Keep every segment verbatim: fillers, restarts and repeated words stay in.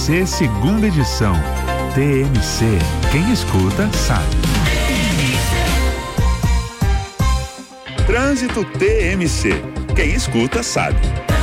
C, segunda edição. T M C, quem escuta sabe. Trânsito T M C, quem escuta sabe.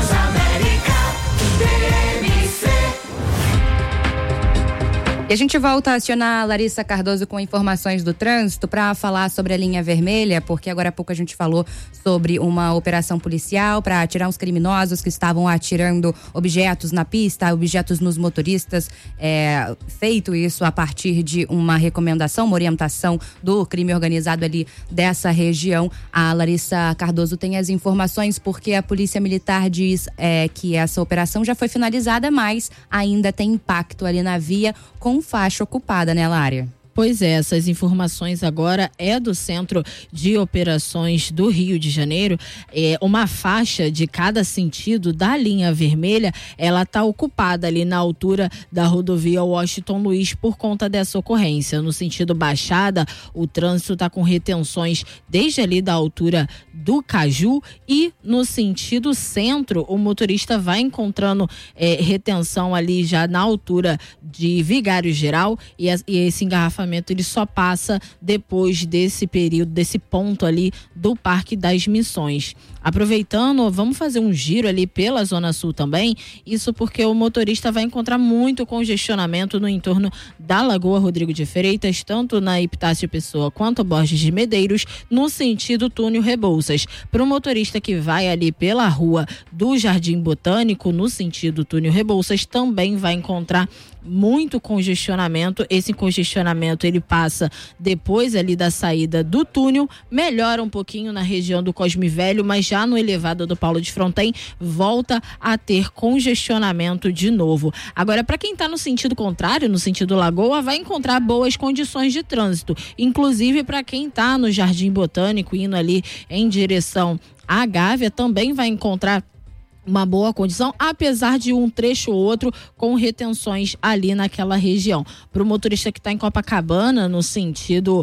E a gente volta a acionar a Larissa Cardoso com informações do trânsito para falar sobre a linha vermelha, porque agora há pouco a gente falou sobre uma operação policial para atirar uns criminosos que estavam atirando objetos na pista, objetos nos motoristas, é, feito isso a partir de uma recomendação, uma orientação do crime organizado ali dessa região. A Larissa Cardoso tem as informações porque a Polícia Militar diz é, que essa operação já foi finalizada, mas ainda tem impacto ali na via com faixa ocupada, né, Lária? Pois é, essas informações agora é do Centro de Operações do Rio de Janeiro. É uma faixa de cada sentido da linha vermelha, ela está ocupada ali na altura da rodovia Washington Luiz por conta dessa ocorrência. No sentido Baixada, o trânsito está com retenções desde ali da altura do Caju, e no sentido centro, o motorista vai encontrando é, retenção ali já na altura de Vigário Geral, e, a, e esse engarrafamento ele só passa depois desse período, desse ponto ali do Parque das Missões. Aproveitando, vamos fazer um giro ali pela Zona Sul também, isso porque o motorista vai encontrar muito congestionamento no entorno da Lagoa Rodrigo de Freitas, tanto na Epitácio Pessoa quanto Borges de Medeiros, no sentido túnel Rebouças. Para o motorista que vai ali pela rua do Jardim Botânico, no sentido túnel Rebouças, também vai encontrar muito congestionamento. Esse congestionamento ele passa depois ali da saída do túnel, melhora um pouquinho na região do Cosme Velho, mas já no elevado do Paulo de Fronten volta a ter congestionamento de novo. Agora, para quem está no sentido contrário, no sentido Lagoa, vai encontrar boas condições de trânsito, inclusive para quem está no Jardim Botânico indo ali em direção à Gávea, também vai encontrar uma boa condição, apesar de um trecho ou outro com retenções ali naquela região. Para o motorista que está em Copacabana, no sentido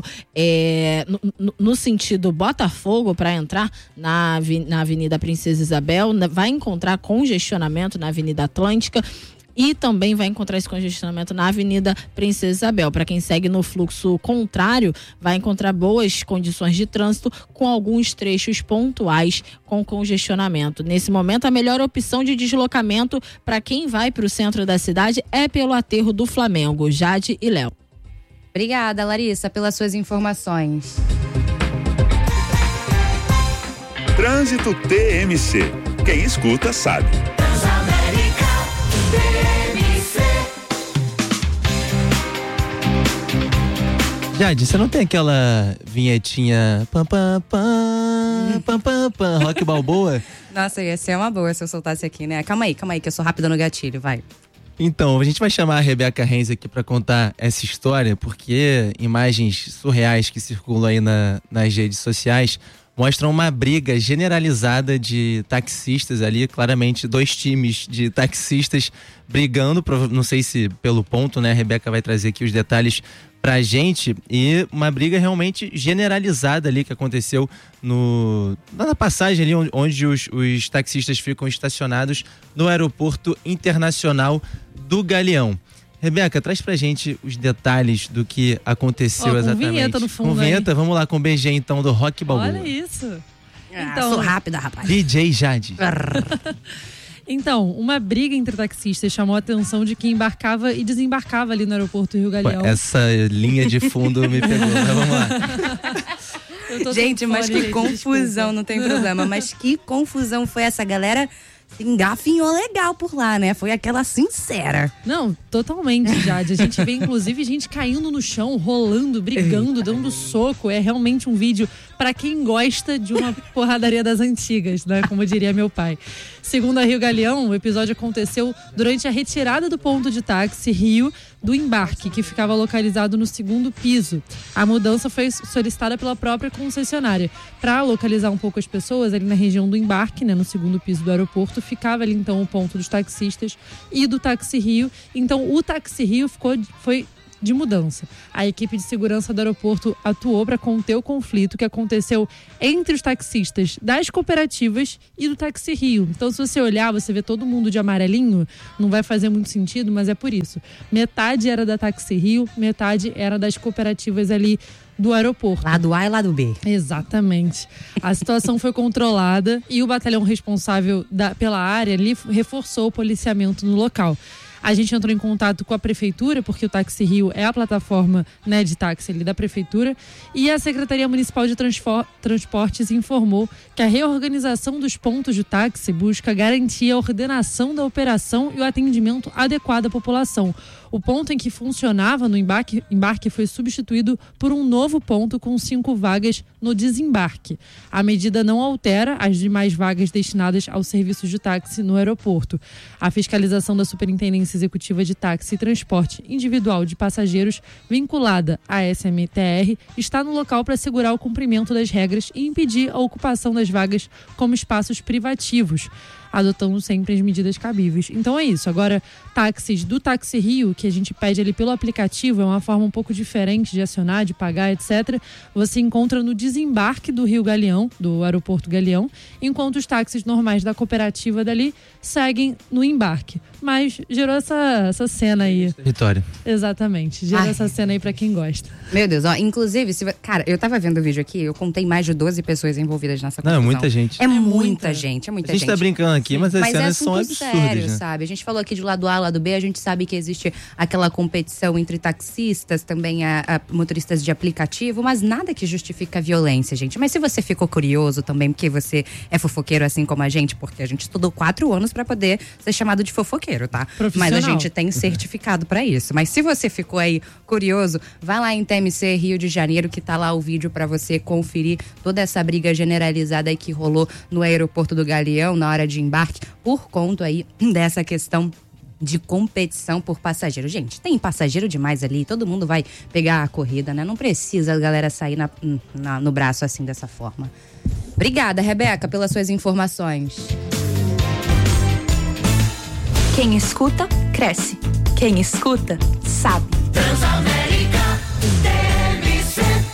é, no, no sentido Botafogo, para entrar na, na Avenida Princesa Isabel, vai encontrar congestionamento na Avenida Atlântica, e também vai encontrar esse congestionamento na Avenida Princesa Isabel. Para quem segue no fluxo contrário, vai encontrar boas condições de trânsito com alguns trechos pontuais com congestionamento. Nesse momento, a melhor opção de deslocamento para quem vai para o centro da cidade é pelo aterro do Flamengo. Jade e Léo. Obrigada, Larissa, pelas suas informações. Trânsito T M C. Quem escuta sabe. Jade, você não tem aquela vinhetinha pam pam pam pam pam pam Rock Balboa? Nossa, ia ser uma boa se eu soltasse aqui, né? Calma aí, calma aí, que eu sou rápida no gatilho, vai. Então, a gente vai chamar a Rebeca Renz aqui para contar essa história, porque imagens surreais que circulam aí na, nas redes sociais mostram uma briga generalizada de taxistas ali, claramente dois times de taxistas brigando, não sei se pelo ponto, né? A Rebeca vai trazer aqui os detalhes pra gente, e uma briga realmente generalizada ali que aconteceu no, na passagem ali onde, onde os, os taxistas ficam estacionados no Aeroporto Internacional do Galeão. Rebeca, traz pra gente os detalhes do que aconteceu. oh, com exatamente. Com vinheta no fundo. Com vinheta, aí. Vamos lá com o B G então do Rock Balboa. Olha isso. Então, ah, sou rápida, rapaz. D J Jade. Então, uma briga entre taxistas chamou a atenção de quem embarcava e desembarcava ali no aeroporto Rio Galeão. Pô, essa linha de fundo me pegou, mas vamos lá. Gente, mas que confusão, não tem problema. Mas que confusão foi essa, galera? Se engafinhou legal por lá, né? Foi aquela sincera. Não, totalmente, Jade. A gente vê, inclusive, gente caindo no chão, rolando, brigando, dando soco. É realmente um vídeo pra quem gosta de uma porradaria das antigas, né? Como diria meu pai. Segundo a Rio Galeão, o episódio aconteceu durante a retirada do ponto de táxi Rio do embarque, que ficava localizado no segundo piso. A mudança foi solicitada pela própria concessionária. Para localizar um pouco as pessoas ali na região do embarque, né, no segundo piso do aeroporto, ficava ali então o ponto dos taxistas e do Táxi Rio. Então o Táxi Rio ficou, foi de mudança. A equipe de segurança do aeroporto atuou para conter o conflito que aconteceu entre os taxistas das cooperativas e do Táxi Rio. Então, se você olhar, você vê todo mundo de amarelinho, não vai fazer muito sentido, mas é por isso. Metade era da Táxi Rio, metade era das cooperativas ali do aeroporto. Lado A e lado B. Exatamente. A situação foi controlada e o batalhão responsável da, pela área ali reforçou o policiamento no local. A gente entrou em contato com a prefeitura, porque o Táxi Rio é a plataforma, né, de táxi ali da prefeitura, e a Secretaria Municipal de Transportes informou que a reorganização dos pontos de táxi busca garantir a ordenação da operação e o atendimento adequado à população. O ponto em que funcionava no embarque, embarque foi substituído por um novo ponto com cinco vagas no desembarque. A medida não altera as demais vagas destinadas aos serviços de táxi no aeroporto. A fiscalização da Superintendência Executiva de Táxi e Transporte Individual de Passageiros, vinculada à S M T R, está no local para assegurar o cumprimento das regras e impedir a ocupação das vagas como espaços privativos, adotando sempre as medidas cabíveis. Então é isso. Agora, táxis do Táxi Rio, que a gente pede ali pelo aplicativo, é uma forma um pouco diferente de acionar, de pagar, etcétera. Você encontra no desembarque do Rio Galeão, do aeroporto Galeão, enquanto os táxis normais da cooperativa dali seguem no embarque. Mas gerou essa, essa cena aí. Vitória. Exatamente. Gerou Ai. essa cena aí pra quem gosta. Meu Deus, ó, inclusive, se, cara, eu tava vendo o vídeo aqui, eu contei mais de doze pessoas envolvidas nessa Não, é confusão. muita gente. É muita, muita. gente, é muita A gente gente. tá brincando aqui, mas as Mas é cenas são assunto absurdas, sério, né? sabe? A gente falou aqui de lado A, lado B, a gente sabe que existe aquela competição entre taxistas, também a, a motoristas de aplicativo, mas nada que justifica a violência, gente. Mas se você ficou curioso também, porque você é fofoqueiro assim como a gente, porque a gente estudou quatro anos pra poder ser chamado de fofoqueiro, tá? Mas a gente tem certificado pra isso. Mas se você ficou aí curioso, vai lá em T M C Rio de Janeiro, que tá lá o vídeo pra você conferir toda essa briga generalizada aí que rolou no aeroporto do Galeão na hora de embarque, por conta aí dessa questão de competição por passageiro. Gente, tem passageiro demais ali, todo mundo vai pegar a corrida, né? Não precisa a galera sair na, na, no braço assim dessa forma. Obrigada, Rebeca, pelas suas informações. Quem escuta, cresce. Quem escuta, sabe. Transamérica T M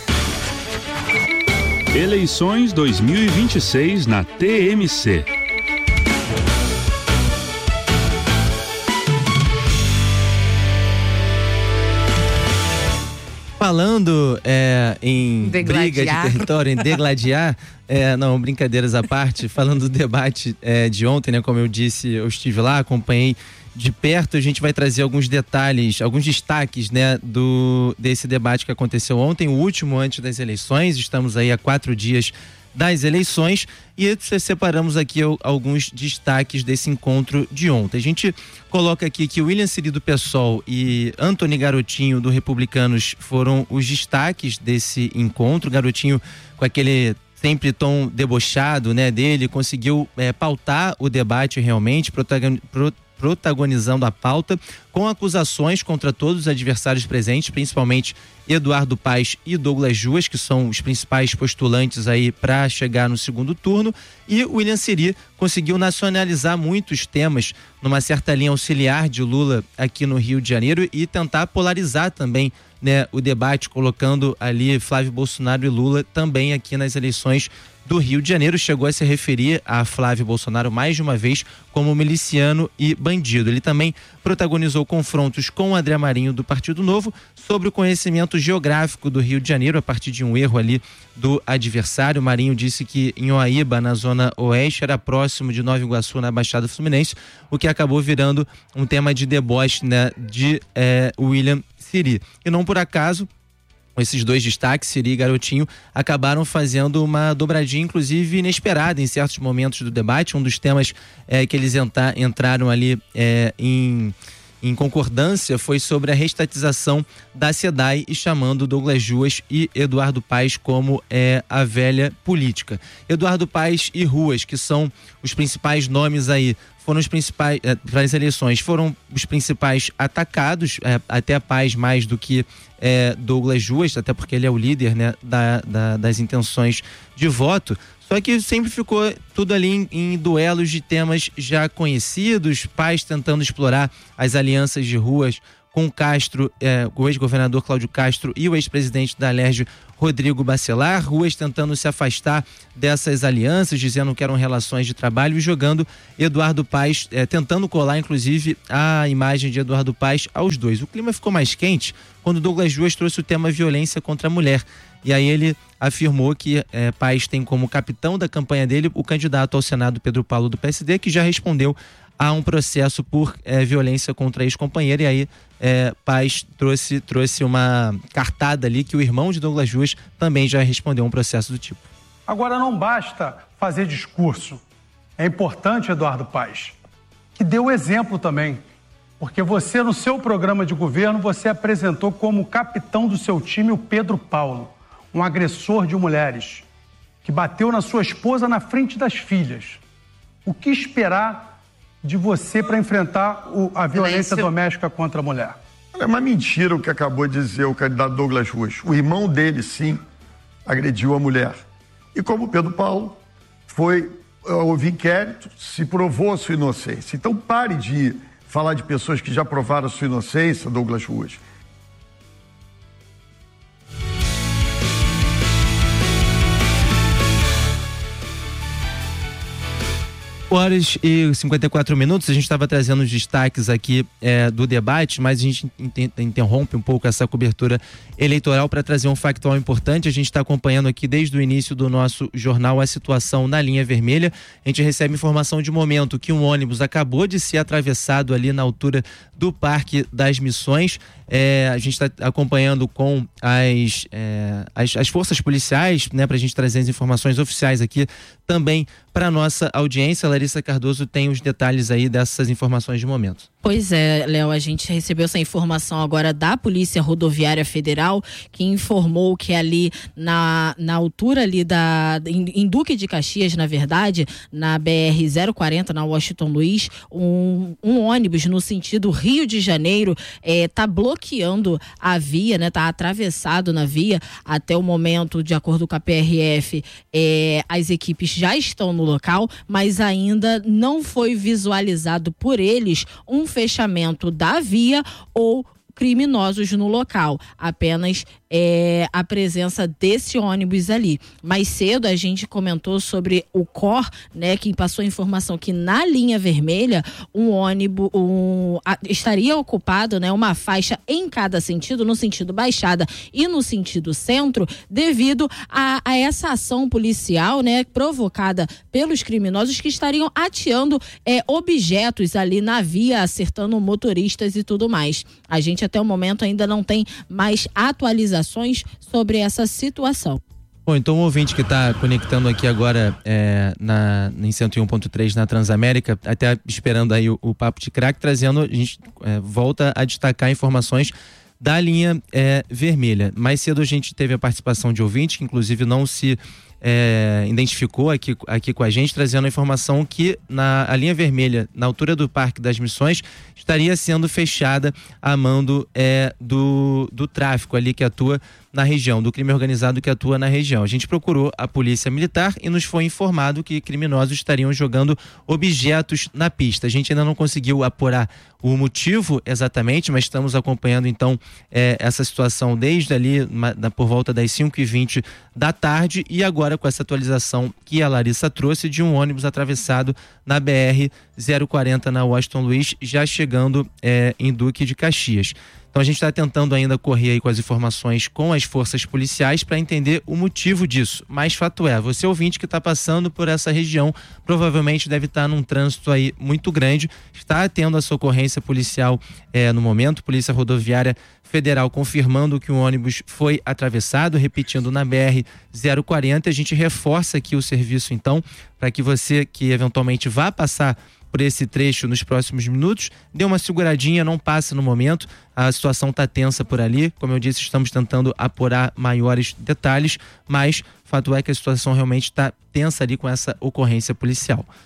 C. Eleições dois mil e vinte e seis na T M C. Falando é, em Degladiar. briga de território, em degladiar, é, não, brincadeiras à parte, falando do debate é, de ontem, né, como eu disse, eu estive lá, acompanhei de perto, a gente vai trazer alguns detalhes, alguns destaques, né, do, desse debate que aconteceu ontem, o último antes das eleições. Estamos aí há quatro dias das eleições e separamos aqui alguns destaques desse encontro de ontem. A gente coloca aqui que William Siri do PSOL e Antony Garotinho do Republicanos foram os destaques desse encontro. Garotinho, com aquele sempre tom debochado, né, dele, conseguiu é, pautar o debate realmente, protagonizando pro, protagonizando a pauta, com acusações contra todos os adversários presentes, principalmente Eduardo Paes e Douglas Ruas, que são os principais postulantes aí para chegar no segundo turno, e o William Siri conseguiu nacionalizar muitos temas numa certa linha auxiliar de Lula aqui no Rio de Janeiro e tentar polarizar também, né, o debate, colocando ali Flávio Bolsonaro e Lula também aqui nas eleições do Rio de Janeiro. Chegou a se referir a Flávio Bolsonaro mais de uma vez como miliciano e bandido. Ele também protagonizou confrontos com o André Marinho do Partido Novo sobre o conhecimento geográfico do Rio de Janeiro a partir de um erro ali do adversário. O Marinho disse que em Oaíba, na zona oeste, era próximo de Nova Iguaçu, na Baixada Fluminense, o que acabou virando um tema de deboche, né, de eh, William Siri. E não por acaso, esses dois destaques, Siri e Garotinho, acabaram fazendo uma dobradinha, inclusive inesperada em certos momentos do debate. Um dos temas é, que eles entra, entraram ali é, em, em concordância foi sobre a restatização da SEDAI, e chamando Douglas Ruas e Eduardo Paes como é, a velha política. Eduardo Paes e Ruas, que são os principais nomes aí, foram os principais, eh, para as eleições, foram os principais atacados, eh, até a Paes mais do que eh, Douglas Ruas, até porque ele é o líder, né, da, da, das intenções de voto. Só que sempre ficou tudo ali em, em duelos de temas já conhecidos, Paes tentando explorar as alianças de Ruas com o Castro, eh, o ex-governador Cláudio Castro e o ex-presidente da Alerj, Rodrigo Bacelar. Ruas tentando se afastar dessas alianças, dizendo que eram relações de trabalho e jogando Eduardo Paes, eh, tentando colar inclusive a imagem de Eduardo Paes aos dois. O clima ficou mais quente quando Douglas Ruas trouxe o tema violência contra a mulher. E aí ele afirmou que eh, Paes tem como capitão da campanha dele o candidato ao Senado Pedro Paulo do P S D, que já respondeu a um processo por eh, violência contra a ex-companheira. E aí eh, Paes trouxe, trouxe uma cartada ali que o irmão de Douglas Ruas também já respondeu a um processo do tipo. Agora, não basta fazer discurso. É importante, Eduardo Paes, que dê o exemplo também. Porque você, no seu programa de governo, você apresentou como capitão do seu time o Pedro Paulo, um agressor de mulheres, que bateu na sua esposa na frente das filhas. O que esperar de você para enfrentar o, a violência doméstica contra a mulher? É uma mentira o que acabou de dizer o candidato Douglas Ruas. O irmão dele, sim, agrediu a mulher. E como o Pedro Paulo foi, houve inquérito, se provou a sua inocência. Então pare de falar de pessoas que já provaram a sua inocência, Douglas Ruas. Horas e cinquenta e quatro minutos, a gente estava trazendo os destaques aqui é, do debate, mas a gente interrompe um pouco essa cobertura eleitoral para trazer um factual importante. A gente está acompanhando aqui desde o início do nosso jornal a situação na linha vermelha. A gente recebe informação de momento que um ônibus acabou de ser atravessado ali na altura do Parque das Missões. É, a gente está acompanhando com as, é, as, as forças policiais, né, para a gente trazer as informações oficiais aqui também para a nossa audiência. A Larissa Cardoso tem os detalhes aí dessas informações de momento. Pois é, Léo, a gente recebeu essa informação agora da Polícia Rodoviária Federal, que informou que ali na, na altura ali da, em, em Duque de Caxias, na verdade, na B R zero quarenta, na Washington Luiz, um, um ônibus no sentido Rio de Janeiro está é, bloqueando a via, né? Está atravessado na via. Até o momento, de acordo com a P R F, é, as equipes já estão no local, mas ainda não foi visualizado por eles um fechamento da via ou criminosos no local, apenas é, a presença desse ônibus ali. Mais cedo a gente comentou sobre o C O R, né, que passou a informação que na linha vermelha um ônibus um, a, estaria ocupado, né, uma faixa em cada sentido, no sentido Baixada e no sentido Centro, devido a, a essa ação policial, né, provocada pelos criminosos que estariam ateando é, objetos ali na via, acertando motoristas e tudo mais. A gente até o momento ainda não tem mais atualizações sobre essa situação. Bom, então o ouvinte que está conectando aqui agora é, na, em cento e um ponto três na Transamérica, até esperando aí o, o Papo de Crack, trazendo, a gente é, volta a destacar informações da linha é, vermelha. Mais cedo a gente teve a participação de ouvinte, que inclusive não se é, identificou aqui, aqui com a gente, trazendo a informação que na a linha vermelha, na altura do Parque das Missões, estaria sendo fechada a mando é, do, do tráfico ali que atua na região, do crime organizado que atua na região. A gente procurou a polícia militar e nos foi informado que criminosos estariam jogando objetos na pista. A gente ainda não conseguiu apurar o motivo exatamente, mas estamos acompanhando então é, essa situação desde ali uma, da, por volta das cinco e vinte da tarde, e agora com essa atualização que a Larissa trouxe de um ônibus atravessado na B R zero quarenta na Washington Luiz, já chegando é, em Duque de Caxias. Então a gente está tentando ainda correr aí com as informações com as forças policiais para entender o motivo disso. Mas fato é, você ouvinte que está passando por essa região, provavelmente deve estar tá num trânsito aí muito grande, está tendo a socorrência policial é, no momento, Polícia Rodoviária Federal confirmando que o ônibus foi atravessado, repetindo na B R zero quarenta. A gente reforça aqui o serviço então, para que você que eventualmente vá passar por esse trecho nos próximos minutos, dê uma seguradinha, não passe no momento, a situação está tensa por ali, como eu disse, estamos tentando apurar maiores detalhes, mas fato é que a situação realmente está tensa ali com essa ocorrência policial.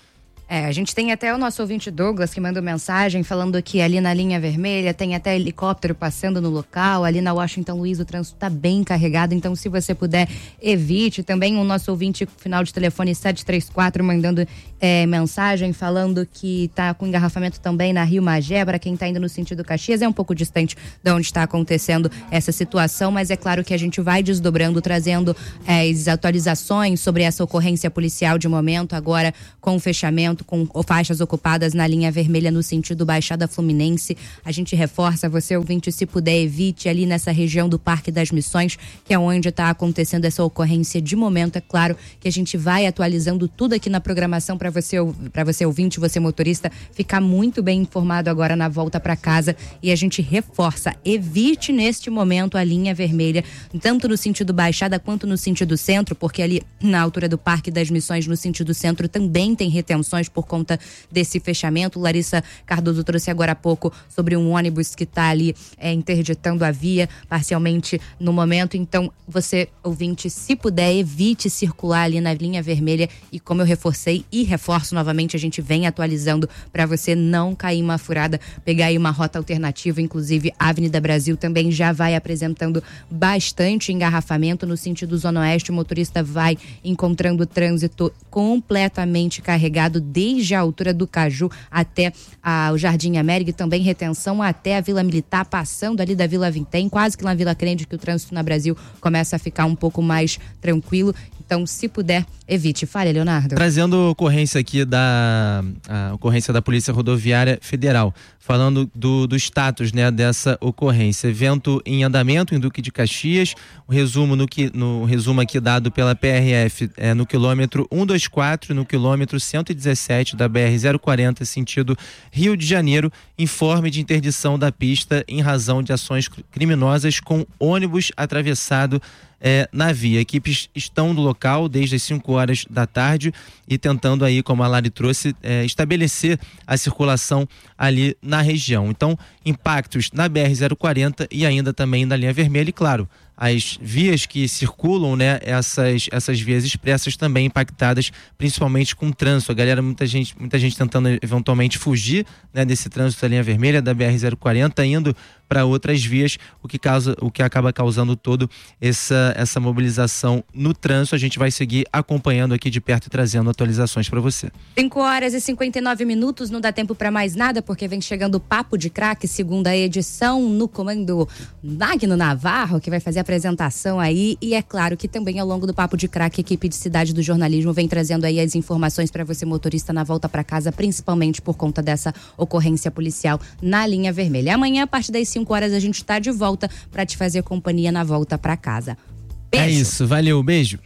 É, a gente tem até o nosso ouvinte Douglas que mandou mensagem falando que ali na linha vermelha tem até helicóptero passando no local, ali na Washington Luiz o trânsito está bem carregado, então se você puder, evite. Também o nosso ouvinte final de telefone sete três quatro mandando é, mensagem falando que está com engarrafamento também na Rio Magé, para quem está indo no sentido Caxias, é um pouco distante de onde está acontecendo essa situação, mas é claro que a gente vai desdobrando, trazendo é, as atualizações sobre essa ocorrência policial de momento, agora com o fechamento, com faixas ocupadas na linha vermelha no sentido Baixada Fluminense. A gente reforça, você ouvinte, se puder, evite ali nessa região do Parque das Missões, que é onde está acontecendo essa ocorrência de momento. É claro que a gente vai atualizando tudo aqui na programação para você, para você ouvinte, você motorista, ficar muito bem informado agora na volta para casa. E a gente reforça, evite neste momento a linha vermelha, tanto no sentido Baixada quanto no sentido centro, porque ali na altura do Parque das Missões, no sentido centro, também tem retenções por conta desse fechamento. Larissa Cardoso trouxe agora há pouco sobre um ônibus que está ali é, interditando a via parcialmente no momento. Então, você, ouvinte, se puder, evite circular ali na linha vermelha e, como eu reforcei e reforço novamente, a gente vem atualizando para você não cair em uma furada, pegar aí uma rota alternativa. Inclusive, a Avenida Brasil também já vai apresentando bastante engarrafamento no sentido Zona Oeste. O motorista vai encontrando trânsito completamente carregado desde a altura do Caju até a, o Jardim América, e também retenção até a Vila Militar, passando ali da Vila Vintém, quase que na Vila Crende, que o trânsito na Brasil começa a ficar um pouco mais tranquilo. Então, se puder, evite. Fale, Leonardo. Trazendo ocorrência aqui da a ocorrência da Polícia Rodoviária Federal, falando do, do status, né, dessa ocorrência. Evento em andamento em Duque de Caxias. O resumo no que no resumo aqui dado pela P R F é no quilômetro cento e vinte e quatro, no quilômetro cento e dezessete da B R zero quarenta, sentido Rio de Janeiro. Informe de interdição da pista em razão de ações criminosas com ônibus atravessado É, na via. Equipes estão no local desde as cinco horas da tarde e tentando aí, como a Lari trouxe, é, estabelecer a circulação ali na região. Então, impactos na B R zero quarenta e ainda também na linha vermelha, e claro, as vias que circulam, né, essas, essas vias expressas também impactadas, principalmente com o trânsito. A galera, muita gente, muita gente tentando eventualmente fugir, né, desse trânsito da linha vermelha, da B R zero quarenta, indo para outras vias, o que causa, o que acaba causando todo essa, essa mobilização no trânsito. A gente vai seguir acompanhando aqui de perto e trazendo atualizações para você. cinco horas e cinquenta e nove minutos, não dá tempo para mais nada, porque vem chegando o Papo de Craque, segunda edição, no comando Magno Navarro, que vai fazer a apresentação aí. E é claro que também ao longo do Papo de Craque, a equipe de Cidade do Jornalismo vem trazendo aí as informações para você, motorista, na volta para casa, principalmente por conta dessa ocorrência policial na linha vermelha. Amanhã, a partir das cinco horas, a gente está de volta para te fazer companhia na volta para casa. Beijo. É isso, valeu, beijo.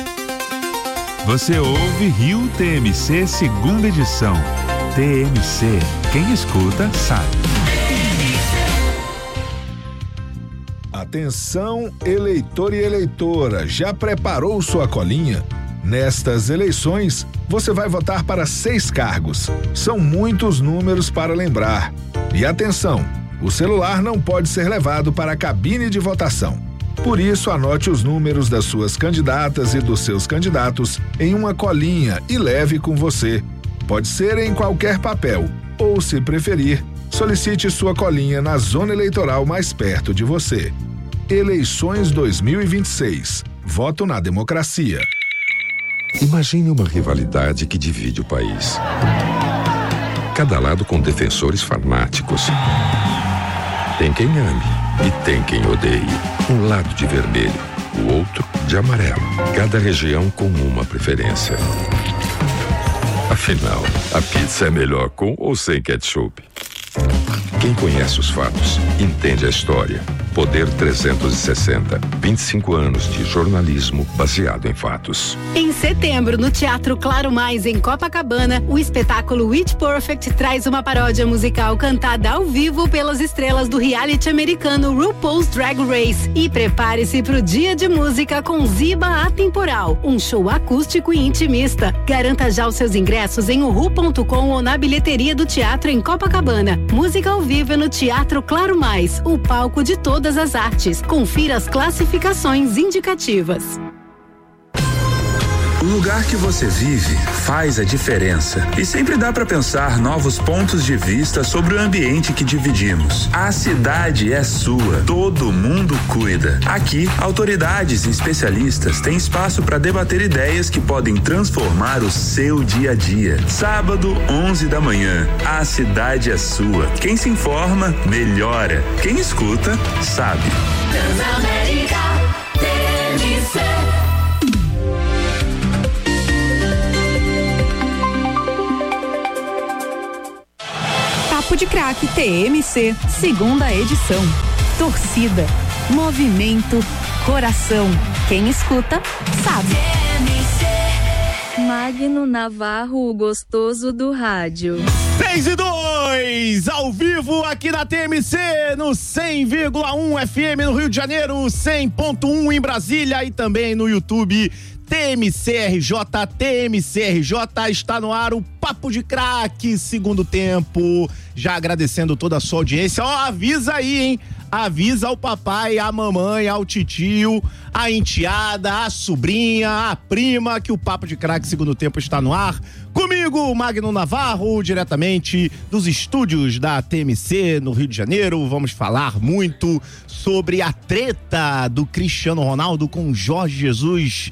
Você ouve Rio T M C, segunda edição. T M C, quem escuta sabe. Atenção, eleitor e eleitora, já preparou sua colinha? Nestas eleições, você vai votar para seis cargos. São muitos números para lembrar. E atenção, o celular não pode ser levado para a cabine de votação. Por isso, anote os números das suas candidatas e dos seus candidatos em uma colinha e leve com você. Pode ser em qualquer papel, ou, se preferir, solicite sua colinha na zona eleitoral mais perto de você. Eleições dois mil e vinte e seis. Voto na democracia. Imagine uma rivalidade que divide o país. Cada lado com defensores fanáticos. Tem quem ame e tem quem odeie. Um lado de vermelho, o outro de amarelo. Cada região com uma preferência. Afinal, a pizza é melhor com ou sem ketchup? Quem conhece os fatos, entende a história. Poder trezentos e sessenta, vinte e cinco anos de jornalismo baseado em fatos. Em setembro, no Teatro Claro Mais, em Copacabana, o espetáculo It Perfect traz uma paródia musical cantada ao vivo pelas estrelas do reality americano RuPaul's Drag Race. E prepare-se para o Dia de Música com Ziba Atemporal, um show acústico e intimista. Garanta já os seus ingressos em uhu ponto com ou na bilheteria do teatro em Copacabana. Música ao vivo no Teatro Claro Mais, o palco de todas as artes. Confira as classificações indicativas. O lugar que você vive faz a diferença e sempre dá para pensar novos pontos de vista sobre o ambiente que dividimos. A cidade é sua, todo mundo cuida. Aqui, autoridades e especialistas têm espaço para debater ideias que podem transformar o seu dia a dia. Sábado, onze da manhã. A cidade é sua. Quem se informa, melhora. Quem escuta, sabe. Transamérica, T M C. Papo de Craque T M C, segunda edição. Torcida, movimento, coração. Quem escuta, sabe. Magno Navarro, o gostoso do rádio. seis e dois, ao vivo aqui na T M C, no cem vírgula um F M no Rio de Janeiro, cem ponto um em Brasília e também no YouTube. T M C R J, T M C R J, está no ar o Papo de Craque, segundo tempo. Já agradecendo toda a sua audiência. Ó, avisa aí, hein? Avisa ao papai, a mamãe, ao titio, a enteada, a sobrinha, a prima, que o Papo de Craque segundo tempo está no ar. Comigo, Magno Navarro, diretamente dos estúdios da T M C no Rio de Janeiro. Vamos falar muito sobre a treta do Cristiano Ronaldo com Jorge Jesus.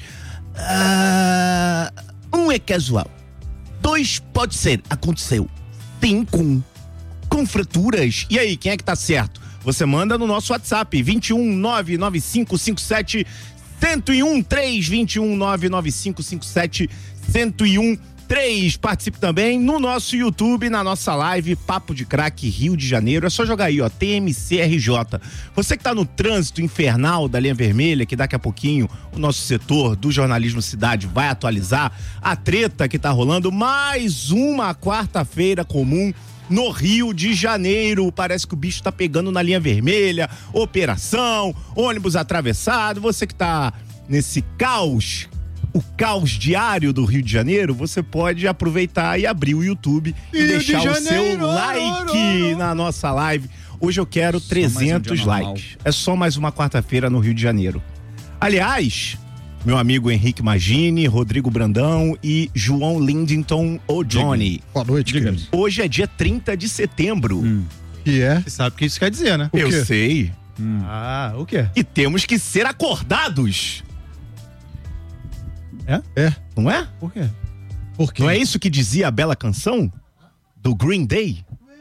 Uh, um é casual, dois pode ser, aconteceu, cinco com fraturas. E aí, quem é que tá certo? Você manda no nosso WhatsApp vinte e um nove nove cinco cinco sete um zero um três, vinte e um nove nove cinco cinco sete um zero um três. Participe também no nosso YouTube, na nossa live Papo de Craque Rio de Janeiro. É só jogar aí, ó, T M C R J. Você que tá no trânsito infernal da linha vermelha, que daqui a pouquinho o nosso setor do jornalismo cidade vai atualizar a treta que tá rolando. Mais uma quarta-feira comum no Rio de Janeiro. Parece que o bicho tá pegando na linha vermelha, operação, ônibus atravessado. Você que tá nesse caos, o caos diário do Rio de Janeiro, você pode aproveitar e abrir o YouTube e Rio deixar de o Janeiro, seu like na nossa live. Hoje eu quero só trezentos um likes. É só mais uma quarta-feira no Rio de Janeiro. Aliás, meu amigo Henrique Magini, Rodrigo Brandão e João Lindington, o Johnny. Boa noite, querido. Hoje é dia trinta de setembro. Hum. E é? Você sabe o que isso quer dizer, né? O eu quê? sei. Hum. Ah, o quê? E temos que ser acordados. É? É. Não é? Por quê? Por quê? Não é isso que dizia a bela canção do Green Day?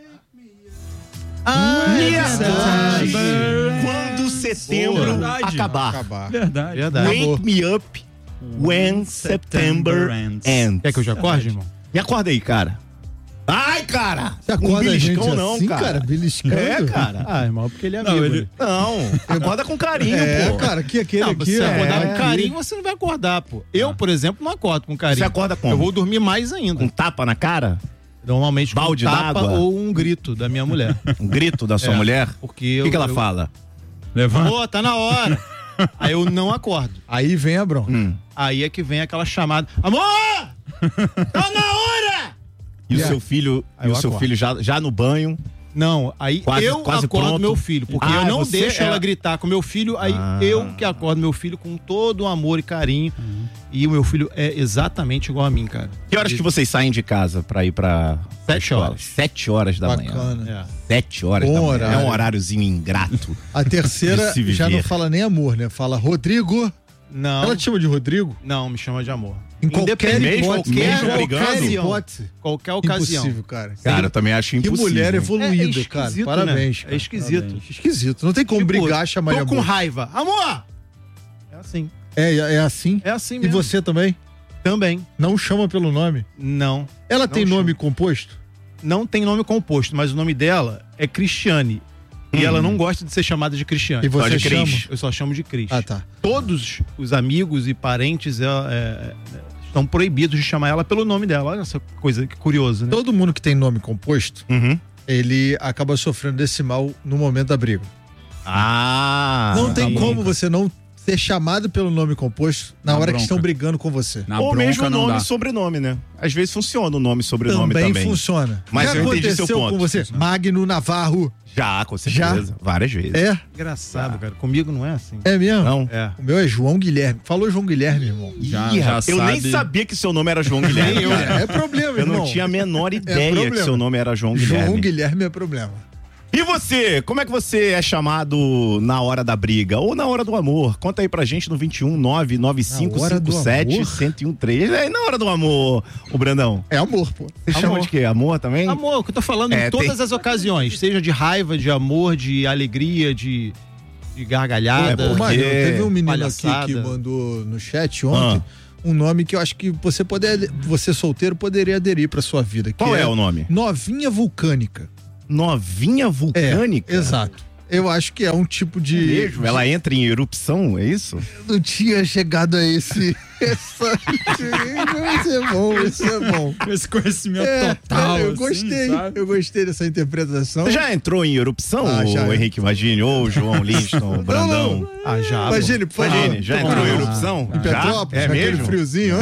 Ah, é verdade. Quando setembro Verdade. acabar. acabar. Verdade. Verdade. Wake me up when September ends. Quer que eu já acorde, irmão? Me acorda aí, cara. Ai, cara! Você acorda um a gente beliscão não, assim, cara. cara? Beliscando? É, cara. Ah, irmão, porque ele é Não, amigo. ele- Não, acorda com carinho, é, pô. cara, que aquele Não, aqui... se você é, acordar é, com carinho, você não vai acordar, pô. Eu, por exemplo, não acordo com carinho. Você acorda como? Eu vou dormir mais ainda. Um tapa na cara? Normalmente com Balde um tapa d'água? ou um grito da minha mulher. Um grito da sua É, mulher? Porque O eu, que, que ela eu- fala? Levanta. Pô, tá na hora. Aí eu não acordo. Aí vem a bronca. Hum. Aí é que vem aquela chamada. Amor! Tá na hora! E Yeah. o seu filho, Aí e eu o seu acordo. filho já, já no banho? Não, aí Quase- eu quase acordo pronto. meu filho, porque Ah, eu não você deixo é- ela gritar com meu filho, aí Ah. eu que acordo meu filho com todo o amor e carinho. E o meu filho é exatamente igual a mim, cara. Que horas que vocês saem de casa pra ir pra Sete escola? horas. Sete horas da manhã. Bacana. É. Sete horas Bom da manhã. horário. É um horáriozinho ingrato. A terceira De se já não viver. fala nem amor, né? Fala Rodrigo. Não, Ela te chama de Rodrigo? não, me chama de amor. Em qualquer Independente, hipótese. mesmo qualquer, brigando? qualquer ocasião. hipótese. Qualquer ocasião. Impossível, cara. Cara, eu também acho Que impossível. mulher É, evoluída, é esquisito, cara. né? Parabéns. cara. É esquisito. Parabéns. Esquisito. Não tem como Tipo, brigar, chamar de tô com amor. raiva. Amor! É assim. É, é assim? É assim E mesmo. você também? Também. Não chama pelo nome? Não. Ela Não tem chama. nome composto? Não tem nome composto, mas o nome dela é Cristiane. E Hum. ela não gosta de ser chamada de Cristiane. E você Só de chama? Cris. Eu só chamo de Cris. Ah, tá. Todos os amigos e parentes é, é, é, estão proibidos de chamar ela pelo nome dela. Olha essa coisa que curioso, né? Todo mundo que tem nome composto, Uhum. ele acaba sofrendo desse mal no momento da briga. Ah. não tem tá como bom. você não ser chamado pelo nome composto na, Na hora bronca. que estão brigando com você. Na Ou bronca mesmo não nome dá. e sobrenome, né? Às vezes funciona o nome e sobrenome Também, também. funciona. Mas Já eu entendi aconteceu seu ponto. com você? Magno Navarro. Já, com certeza. Já? Várias vezes. É? Engraçado, cara. Comigo não é assim. É mesmo? Não? É. O meu é João Guilherme. Falou João Guilherme, irmão. Já, Ih, já eu nem sabe. sabia que seu nome era João Guilherme. cara. É problema, Eu irmão. não tinha a menor ideia que problema. seu nome era João Guilherme. João Guilherme é problema. E você, como é que você é chamado na hora da briga ou na hora do amor? Conta aí pra gente no vinte e um nove nove cinco cinco sete um zero um três. É na hora do amor, o Brandão. É amor, pô. Você chama de quê? Amor também? Amor, o que eu tô falando É, em todas tem- as ocasiões, seja de raiva, de amor, de alegria, de, de gargalhada. É, Ô, Magno, teve um menino palhaçada. aqui que mandou no chat ontem um nome que eu acho que você poder, você solteiro poderia aderir pra sua vida. Que Qual é o nome? Novinha Vulcânica. Novinha vulcânica? É, exato. Eu acho que é um tipo de. Mesmo? Ela entra em erupção, é isso? Não tinha chegado a esse. Essa... Isso é bom, isso é bom. Esse conhecimento É, total. eu assim, gostei, sabe? eu gostei dessa interpretação. Você já entrou em erupção, Ah, já, o é. Henrique Vagini, ou o João Linston, o Brandão? Ah, já. Imagine, por favor. Vagini, já entrou em erupção? Em Petrópolis, Já? É naquele mesmo? friozinho.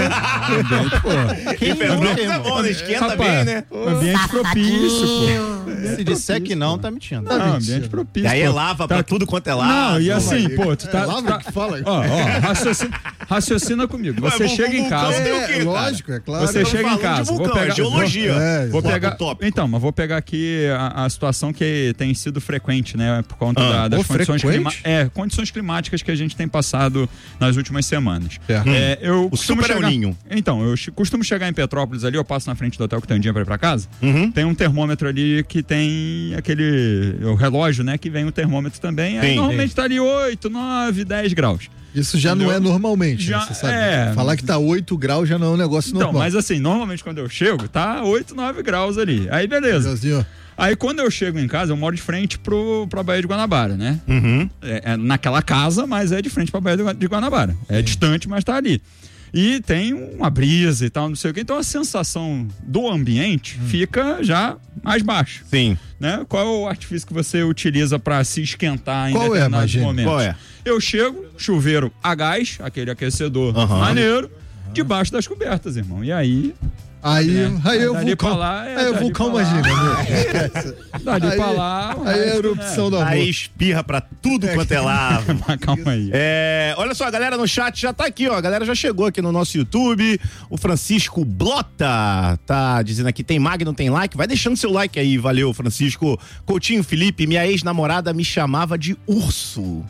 ó. Em Petrópolis é bom, né? Esquenta Rapaz, bem, né? Ambiente propício, pô. Se disser que não, tá mentindo. Não, ambiente propício. E aí é pô. lava Tá- pra tudo quanto é lava. Não, e assim, pô, tu tá. É lava tá- que fala? Ó, ó, raciocina, raciocina comigo. Você Ué, chega em vulcão casa. tem o quê, É, cara? lógico, é claro. Você Estamos chega em falando de casa. vulcão, vou pegar, é geologia. É, Vou Foco pegar, tópico. então, mas vou pegar aqui a, a situação que tem sido frequente, né? Por conta Ah, da- das oh, condições, frequente? clima- é, condições climáticas que a gente tem passado nas últimas semanas. Certo. É, eu O costumo super El chegar, Ninho. Então, eu che- costumo chegar em Petrópolis ali, eu passo na frente do hotel que tem um dia pra ir pra casa. Uhum. Tem um termômetro ali que tem aquele o relógio, né? Que vem o termômetro também. Aí Sim, normalmente tá ali oito, nove, dez graus. Isso já não Entendeu? é normalmente, Já né, você sabe? é. Falar que tá oito graus já não é um negócio Então, normal. mas assim, normalmente quando eu chego, tá oito, nove graus ali. Aí beleza. Brasil, Aí quando eu chego em casa, eu moro de frente pro, pra Baía de Guanabara, né? Uhum. É, é naquela casa, mas é de frente pra Baía de Gua- de Guanabara. É distante, mas tá ali. E tem uma brisa e tal, não sei o quê. Então a sensação do ambiente fica já mais baixa. Sim. Né? Qual é o artifício que você utiliza pra se esquentar em Qual é, determinados Magini? momentos? Qual é? Eu chego, chuveiro a gás, aquele aquecedor Aham. maneiro, debaixo das cobertas, irmão. E aí, Aí, né? aí é o Dali vulcão. pra lá, é aí é o dali vulcão, pra lá. imagina, meu. Esquece. dali Aí- pra lá... o Aí é a resto, erupção né? do amor. Aí espirra pra tudo quanto é lava. Mas calma aí. É, olha só, a galera no chat já tá aqui, ó. A galera já chegou aqui no nosso YouTube. O Francisco Blota tá dizendo aqui: tem mag, não tem like? Vai deixando seu like aí, valeu, Francisco. Coutinho Felipe, minha ex-namorada me chamava de urso.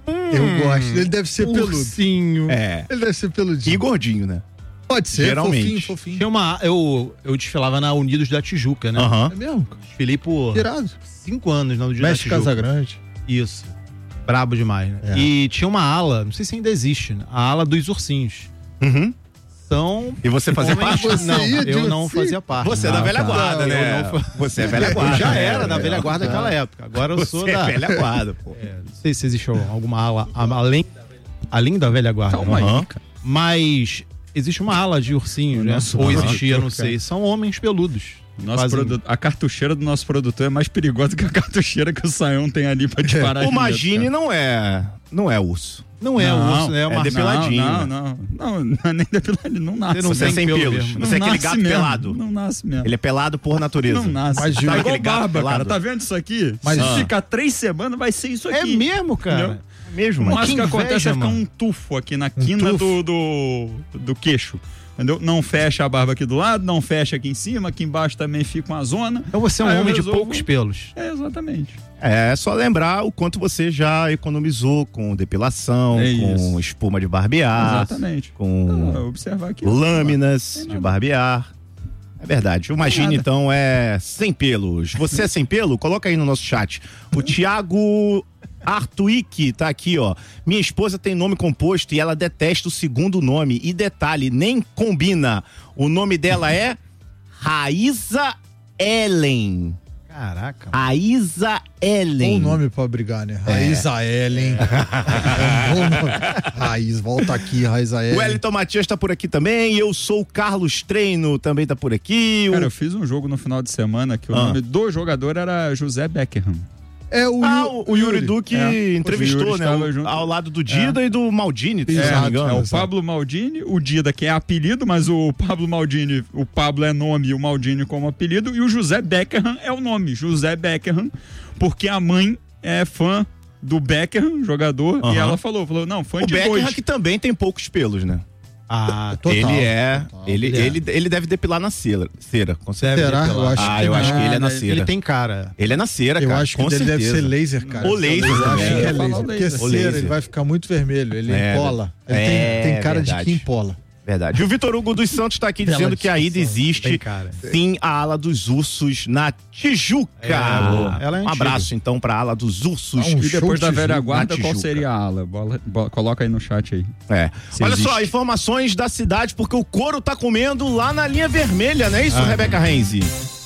Eu gosto. Ele deve ser peludo. Ursinho. É. Ele deve ser peludinho. E gordinho, né? Pode ser, Geralmente. fofinho, fofinho. Tinha uma, eu, eu desfilava na Unidos da Tijuca, né? Aham. É mesmo? Desfilei por Irado. cinco anos na Unidos da Mestre Tijuca. Casagrande. Isso. Brabo demais, né? É. E tinha uma ala, não sei se ainda existe, né? A ala dos ursinhos. Uhum. São. E você fazia homens- parte? Você Não, ia de eu não ursinho? fazia parte. Você é da Não, velha tá. guarda, Eu né? não fa- Você é velha Eu guarda. já né? era da velha guarda naquela época. Agora eu sou Você da. é velha guarda, pô. É, não sei se existe alguma ala a- além, além da velha guarda. Calma aí, Aham. cara. Mas existe uma ala de ursinhos, né? Nossa, Ou nossa, existia, não cara. sei. São homens peludos. Nosso Fazem- produ- A cartucheira do nosso produtor é mais perigosa que a cartucheira que o Saião tem ali pra disparar. O Magini não é, não é urso. Não é Não, urso, né? É, é uma... depiladinho. Não, não, não, não é nem depiladinho, não nasce. Você não Você é tem sem pelo pelos. mesmo. Você é Não aquele nasce gato mesmo, pelado. Não nasce mesmo. Ele é pelado por natureza. Não nasce. Mas Tá Gil, igual aquele gato barba, pelado. cara. Tá vendo isso aqui? Mas- Se Ah. ficar três semanas, vai ser isso aqui. É mesmo, cara. Entendeu? É mesmo, O mano. máximo que que acontece é inveja, ficar mano. um tufo aqui na quina do, do, do queixo. Entendeu? Não fecha a barba aqui do lado, não fecha aqui em cima, aqui embaixo também fica uma zona. Então você é um Aí eu homem de resolvo- poucos pelos. É, exatamente. É só lembrar o quanto você já economizou com depilação, É com isso. espuma de barbear, Exatamente. com Ah, observar aqui. lâminas de barbear. É verdade. O Magini, então, é sem pelos. Você é sem pelo? Coloca aí no nosso chat. O Thiago Artuic tá aqui, ó. Minha esposa tem nome composto e ela detesta o segundo nome. E detalhe, nem combina. O nome dela é Raíza Ellen. Caraca. Raíza Ellen. Bom nome pra brigar, né? Raíza Ellen. É um bom nome. Raiz, volta aqui, Raíza Ellen. O Wellington Matias tá por aqui também. Eu sou o Carlos Treino, também tá por aqui. O- Cara, eu fiz um jogo no final de semana que o Ah. nome do jogador era José Beckham. É o, ah, o, o Yuri Duque é. entrevistou, Yuri né? O, ao lado do Dida é. e do Maldini, se É, não me engano. é o Pablo Maldini, o Dida que é apelido, mas o Pablo Maldini, o Pablo é nome e o Maldini como apelido, e o José Beckham é o nome, José Beckham, porque a mãe é fã do Beckham, jogador, Uhum. e ela falou, falou, não, fã O de Beckham dois. que também tem poucos pelos, né? Ah, total. Ele é. total. Ele, Ele é. ele, ele deve depilar na cera. cera com certeza. Será? Eu acho ah, que eu não. acho que ele é na Ele cera. tem cara. Ele é na cera, Eu cara. acho que com ele deve certeza. ser laser, cara. O laser Eu acho também. que é É, laser. Porque o cera, laser. ele vai ficar muito vermelho. Ele É, empola. Ele é, tem, tem cara verdade. de que empola. Verdade. E o Vitor Hugo dos Santos tá aqui Bela dizendo que ainda discussão. existe Tem cara. sim a ala dos ursos na Tijuca. É, ela é um antiga. abraço então pra ala dos ursos. E depois da velha na guarda, qual Tijuca. seria a ala? Bola, bola- coloca aí no chat aí. É. Se Olha existe. só, informações da cidade, porque o couro tá comendo lá na linha vermelha, não é isso, Ah. Rebeca Renzi?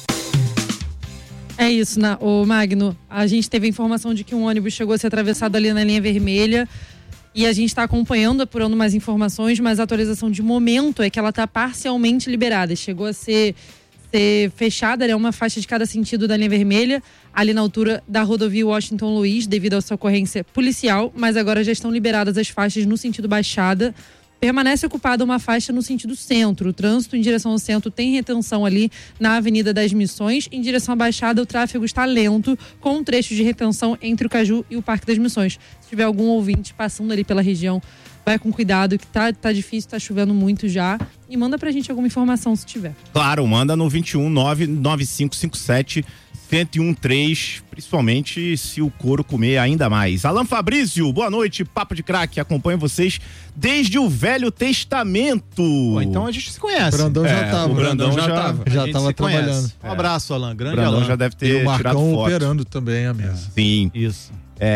É isso, na, o Magno. A gente teve a informação de que um ônibus chegou a ser atravessado ali na linha vermelha. E a gente está acompanhando, apurando mais informações, mas a atualização de momento é que ela está parcialmente liberada. Chegou a ser, ser fechada, é né, uma faixa de cada sentido da linha vermelha, ali na altura da rodovia Washington Luiz, devido a essa ocorrência policial, mas agora já estão liberadas as faixas no sentido Baixada. Permanece ocupada uma faixa no sentido centro. O trânsito em direção ao centro tem retenção ali na Avenida das Missões. Em direção à Baixada, o tráfego está lento, com um trecho de retenção entre o Caju e o Parque das Missões. Se tiver algum ouvinte passando ali pela região, vai com cuidado, que tá, tá difícil, tá chovendo muito já. E manda pra gente alguma informação se tiver. Claro, manda no vinte e um nove nove cinco cinco sete um zero um três, principalmente se o couro comer ainda mais. Alan Fabrício, boa noite, Papo de Craque, acompanho vocês desde o Velho Testamento. Pô, então a gente se conhece. O Brandão já tava. O Brandão já, tava. a Já gente tava se conhece. trabalhando. É. Um abraço, Alan. Grande O Brandão Alan. já deve ter E o Marcão tirado foto. operando também a mesa. Sim. Isso.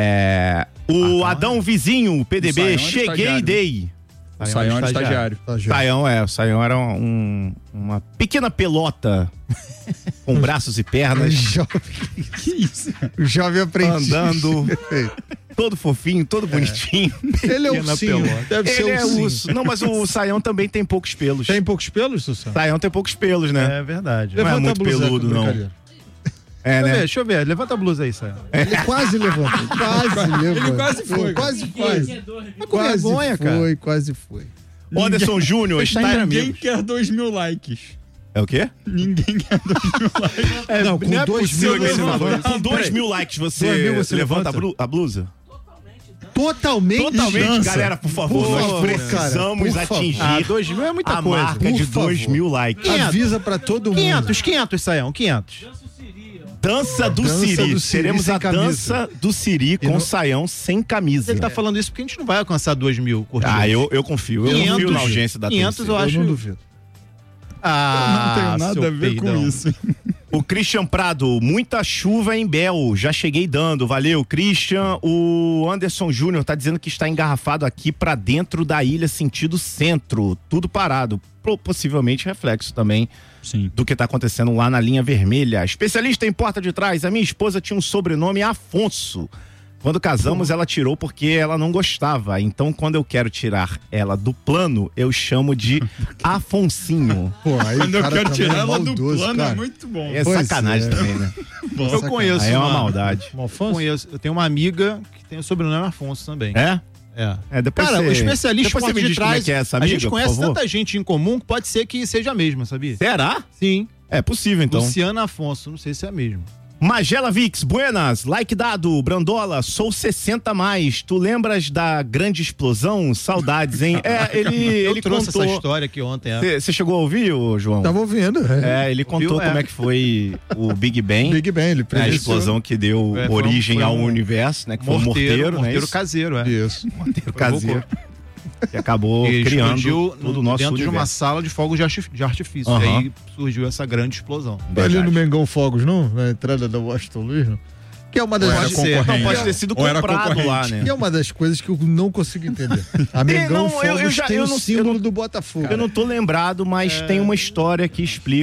É, o Adão Vizinho, P D B, O Saião é cheguei e estagiário. dei. O Saião era estagiário. Saião, é, o Saião era um, uma pequena pelota com braços e pernas. Que isso? O jovem aprendiz. Andando, todo fofinho, todo bonitinho. Ele é Pequena ursinho, pelota. deve ser Ele é ursinho. urso. Não, mas o Saião também tem poucos pelos. Tem poucos pelos, Sussão? Saião tem poucos pelos, né? É verdade. Não é Levanta muito a blusa, peludo, não. brincadeira. É, Deixa eu né? ver, deixa eu ver. Levanta a blusa aí, Saião. Ele quase levantou. Quase levantou. Ele quase foi. Quase foi. Mas com vergonha, cara. Foi, quase foi. O Anderson Júnior está em Ninguém amigos. quer dois mil likes. É o quê? Ninguém quer dois mil likes. É, Não, com não é dois possível mil que você você falou. levanta. Com dois Peraí. mil likes você, Dois mil você levanta, levanta? a blu- a blusa? Totalmente. Totalmente, dança. galera, por favor, Por nós favor, precisamos cara, por atingir favor. Ah, dois mil é muita a coisa. marca Por de favor. dois mil likes. Avisa pra todo mundo. quinhentos, quinhentos, Saião, quinhentos. Dança do Dança Siri. do Siri Teremos sem a camisa. dança do Siri com não- Saião sem camisa. Ele tá falando isso porque a gente não vai alcançar dois mil curtidas. Ah, eu, eu confio. Eu quinhentos, confio na audiência da quinhentos torcida. eu acho. não duvido. Ah, Não tenho nada seu a ver peidão. com isso. O Christian Prado, muita chuva em Bel, já cheguei dando, valeu, Christian. O Anderson Júnior tá dizendo que está engarrafado aqui pra dentro da ilha, sentido centro, tudo parado. Pro- Possivelmente reflexo também Sim. do que tá acontecendo lá na linha vermelha. Especialista em porta de trás, a minha esposa tinha um sobrenome Afonso. Quando casamos, ela tirou porque ela não gostava. Então, quando eu quero tirar ela do plano, eu chamo de Afonsinho. Pô, aí Quando o eu cara quero também tirar é ela do maldoso, plano, é cara. muito bom. É Pois sacanagem é. também, né? Eu conheço. Aí é uma uma- maldade. Uma Afonso? Conheço. Eu tenho uma amiga que tem o sobrenome Afonso também. É? É. É, depois Cara, você- o especialista depois por você me de diz como é trás, que é essa a amiga, gente por conhece favor. tanta gente em comum que pode ser que seja a mesma, sabia? Será? Sim. É possível, então. Luciana Afonso, não sei se é a mesma. Magela Vix, buenas, like dado, Brandola, sou sessenta a mais, tu lembras da grande explosão? Saudades, hein? É, ele, Eu ele trouxe contou... essa história aqui ontem. é. Você chegou a ouvir, ô, João? Tava ouvindo. É, É, ele contou Ouviu? como É. é que foi o Big Bang. Big Bang, ele a presenciou. explosão que deu É, foi um- origem foi ao um universo, né? Que foi um morteiro, né? morteiro Isso? caseiro, é. Isso. Morteiro caseiro. Que acabou E criando explodiu todo no- o nosso dentro de uma universo. sala de fogos de artif- de artifício. Aham. E aí surgiu essa grande explosão. Verdade. Ali no Mengão Fogos, não? Na entrada da Washington Luiz, não? Que é uma das Ou era pode ser, concorrente. não, Pode ter sido Ou era comprado concorrente. lá, né? E é uma das coisas que eu não consigo entender. A Mengão não, Fogos eu- eu já- tem eu o não- símbolo eu não- do Botafogo. Eu não tô lembrado, mas tem uma história que explica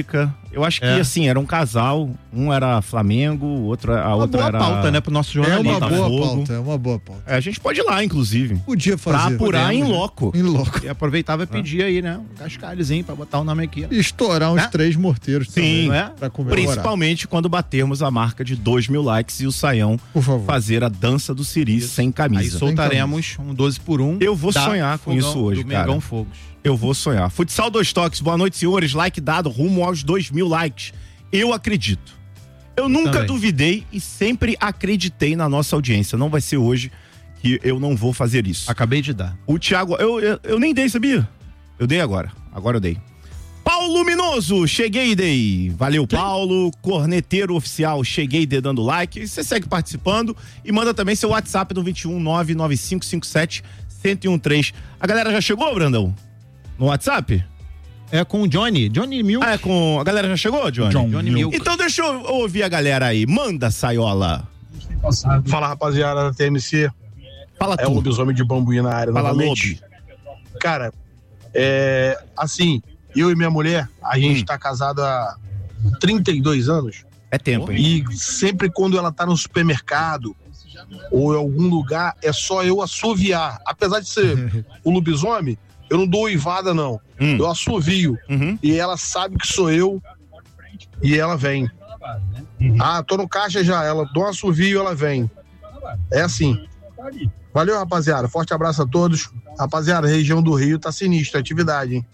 Eu acho que, É. assim, era um casal, um era Flamengo, o outro, a Uma outra boa era... pauta, né, pro nosso É jornalismo. uma boa Botafogo. pauta, é uma boa pauta. É, a gente pode ir lá, inclusive. Podia fazer. Pra apurar em Podemos, né? loco. Em loco. E aproveitava e pedir aí, né? Um cascalhozinho pra botar o nome aqui. E estourar uns Né? três morteiros também, Sim, né? Pra comemorar. principalmente quando batermos a marca de dois mil likes e o Saião Por favor. fazer a dança do Siri sem camisa. Aí soltaremos um doze por um. Eu vou da sonhar com Fogão- isso hoje, do cara. Mengão Fogos. Eu vou sonhar. Futsal dois toques, boa noite, senhores. Like dado, rumo aos dois mil likes. Eu acredito. Eu nunca também. duvidei e sempre acreditei na nossa audiência. Não vai ser hoje que eu não vou fazer isso. Acabei de dar. O Thiago, eu, eu, eu nem dei, sabia? Eu dei agora. Agora eu dei. Paulo Luminoso, cheguei e dei. Valeu, Paulo. Corneteiro oficial, cheguei e dei dando like. Você segue participando e manda também seu WhatsApp no vinte e um nove nove cinco cinco sete um zero um três. A galera já chegou, Brandão? No WhatsApp? É com o Johnny. Johnny Milk. Ah, é com. A galera já chegou, Johnny? John Johnny Milk. Então deixa eu ouvir a galera aí. Manda, Saiola. Fala, rapaziada da T M C. Fala É o lobisomem de Bambuí na área. Fala, novamente. Cara, é. Assim, eu e minha mulher, a gente tá casado há trinta e dois anos. É tempo, hein? E sempre quando ela tá no supermercado ou em algum lugar, é só eu assoviar. Apesar de ser o lobisomem, eu não dou uivada, não. Hum. Eu assovio. Uhum. E ela sabe que sou eu e ela vem. Ah, tô no caixa já. Ela dou um assovio, ela vem. É assim. Valeu, rapaziada. Forte abraço a todos. Rapaziada, a região do Rio tá sinistra a atividade, hein?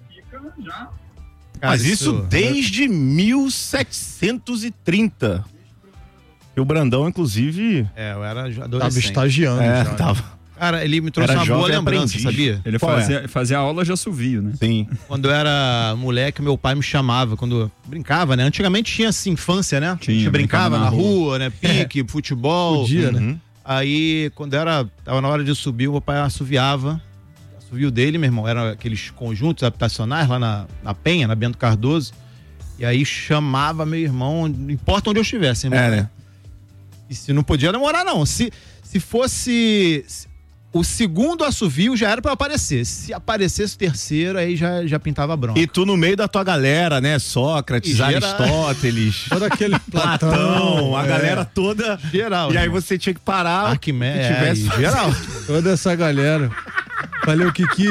Mas isso desde mil setecentos e trinta. E o Brandão, inclusive. É, eu era adolescente. Tava estagiando É, já. tava. Cara, ele me trouxe Era uma boa jovem lembrança, aprendiz. sabia? Ele Qual fazia, fazia aula de assovio, né? Sim. Quando eu era moleque, meu pai me chamava, quando eu brincava, né? Antigamente tinha assim, infância, né? Tinha, a gente brincava brincava na na rua, né? Pique, futebol. Podia, né? Uhum. Aí, quando era, tava na hora de subir, o meu pai assoviava. Assovio dele, meu irmão, eram aqueles conjuntos habitacionais lá na, na Penha, na Bento Cardoso. E aí chamava meu irmão, não importa onde eu estivesse, irmão. É, né? E se não podia namorar, não. Se, se fosse... se- o segundo assovio já era pra aparecer. Se aparecesse o terceiro, aí já, já pintava bronca. E tu no meio da tua galera, né? Sócrates, E gera- Aristóteles, Todo aquele Platão. Platão, a é. galera toda. Geral. E aí irmão. você tinha que parar. Arquimedes, se tivesse é, geral. Toda essa galera. Valeu, Kiki.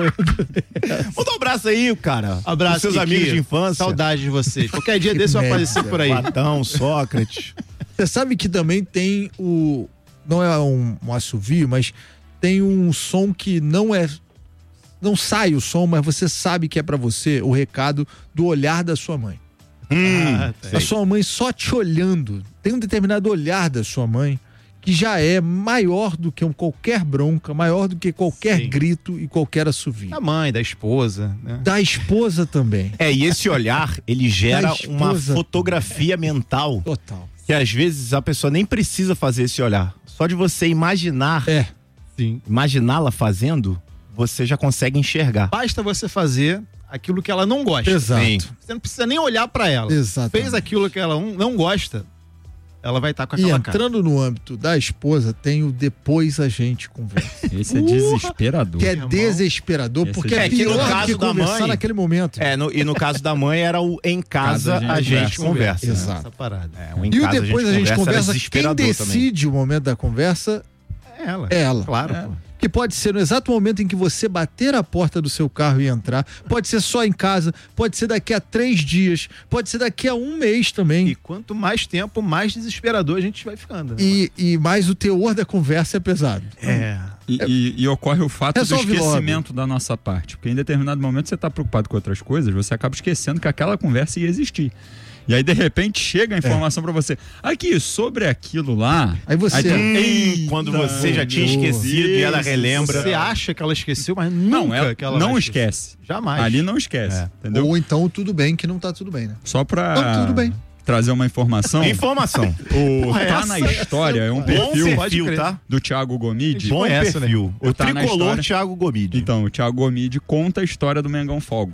Manda um abraço aí, cara. Abraço, Pros seus Kiki. amigos de infância. Saudade de vocês. Qualquer dia desse eu merda. aparecer por aí. Platão, Sócrates. Você sabe que também tem o... Não é um, um assovio, mas tem um som que não é... Não sai o som, mas você sabe que é pra você o recado do olhar da sua mãe. Hum, Ah, A sua mãe só te olhando. Tem um determinado olhar da sua mãe que já é maior do que um qualquer bronca, maior do que qualquer Sim. grito e qualquer assovio. Da mãe, da esposa, né? Da esposa também. É, e esse olhar, ele gera Da esposa. uma fotografia mental. Total. Que às vezes a pessoa nem precisa fazer esse olhar. Só de você imaginar, É. Sim. imaginá-la fazendo, você já consegue enxergar. Basta você fazer aquilo que ela não gosta. Exato. Sim. Você não precisa nem olhar pra ela. Exatamente. Fez aquilo que ela não, não gosta, ela vai estar com E aquela cara. entrando no âmbito da esposa, tem o depois a gente conversa. Esse é desesperador. Que é irmão. desesperador, Esse porque é é que no pior do caso que da conversar mãe- naquele momento. É, no- e no caso da mãe era o em casa, Casa a gente, conversa. conversa. Exato. Essa parada. É, o em E o casa depois a gente era conversa, quem desesperador também. decide o momento da conversa É ela. é ela. Claro, pô. Que pode ser no exato momento em que você bater a porta do seu carro e entrar, pode ser só em casa, pode ser daqui a três dias, pode ser daqui a um mês também. E quanto mais tempo, mais desesperador a gente vai ficando. Né? E, e mais o teor da conversa é pesado. É. E, e- e ocorre o fato do Resolve logo. esquecimento da nossa parte. Porque em determinado momento você está preocupado com outras coisas, você acaba esquecendo que aquela conversa ia existir. E aí, de repente, chega a informação pra você. Aqui, sobre aquilo lá. Aí você- tem- Hum, Eita, quando você já tinha meu esquecido e ela Deus. relembra. Você acha que ela esqueceu, mas Não, nunca ela que ela não vai esquece. Jamais. Ali não esquece. É. Entendeu? Ou então tudo bem que não tá tudo bem, né? Só pra Então, tudo bem. trazer uma informação. Informação. O Porra, Tá essa? na História é um Bom perfil, perfil, tá? do Thiago Gomide. Bom essa, né? perfil. O O Tá na tricolor História. Thiago Gomide. Então, o Thiago Gomide conta a história do Mengão Fogos.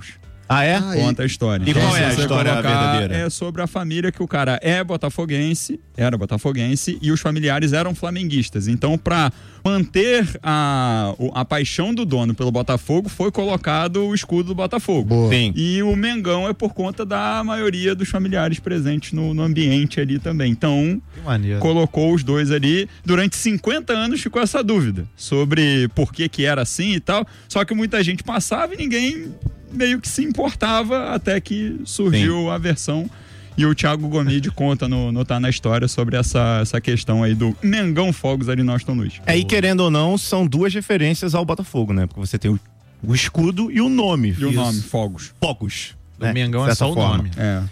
Ah, é? Conta a história. E qual se é a você história colocar, verdadeira? É sobre a família que o cara é botafoguense, era botafoguense, e os familiares eram flamenguistas. Então, pra manter a, o- a paixão do dono pelo Botafogo, foi colocado o escudo do Botafogo. Sim. E o Mengão é por conta da maioria dos familiares presentes no, no ambiente ali também. Então, Que maneiro. colocou os dois ali. Durante cinquenta anos ficou essa dúvida sobre por que que era assim e tal. Só que muita gente passava e ninguém meio que se importava até que surgiu a versão. E o Thiago Gomide conta no, no Tá na História sobre essa, essa questão aí do Mengão Fogos ali no Aston Luiz. É, e querendo ou não, são duas referências ao Botafogo, né? Porque você tem o, o escudo e o nome. E o nome, Fogos. Fogos. Do Mengão é só o nome. É.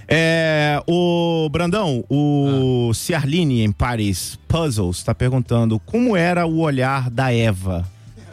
É, o Brandão, o Ah. Ciarline em Paris Puzzles tá perguntando como era o olhar da Eva.